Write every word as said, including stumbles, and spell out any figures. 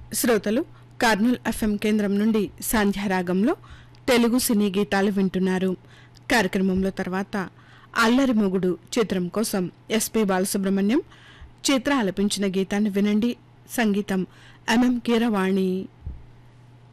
శ్రోతలు కర్నూల్ ఎఫ్ఎం కేంద్రం నుండి సంధ్యారాగంలో తెలుగు సినీ గీతాలు వింటున్నారు. కార్యక్రమంలో తర్వాత అల్లరి మొగుడు చిత్రం కోసం ఎస్పి బాలసుబ్రహ్మణ్యం చిత్ర ఆలపించిన గీతాన్ని వినండి. సంగీతం ఎంఎం కీరవాణి.